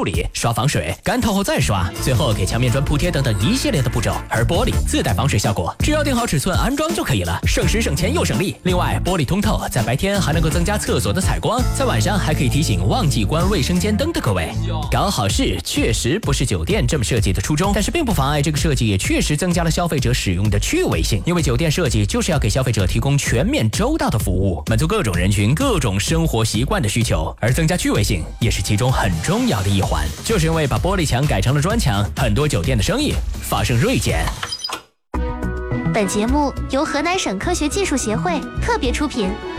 处理、刷防水、干透后再刷，最后给墙面砖铺贴等等一系列的步骤。而玻璃自带防水效果，只要定好尺寸安装就可以了，省时省钱又省力。另外，玻璃通透，在白天还能够增加厕所的采光，在晚上还可以提醒忘记关卫生间灯的各位。搞好事确实不是酒店这么设计的初衷，但是并不妨碍这个设计也确实增加了消费者使用的趣味性。因为酒店设计就是要给消费者提供全面周到的服务，满足各种人群、各种生活习惯的需求，而增加趣味性也是其中很重要的一环。就是因为把玻璃墙改成了砖墙，很多酒店的生意发生锐减。 本节目由河南省科学技术协会特别出品。